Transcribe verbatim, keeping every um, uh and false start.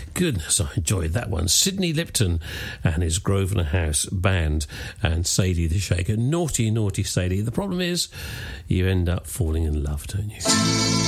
Goodness, I enjoyed that one. Sidney Lipton and his Grosvenor House Band and Sadie the Shaker. Naughty, naughty Sadie. The problem is you end up falling in love, don't you?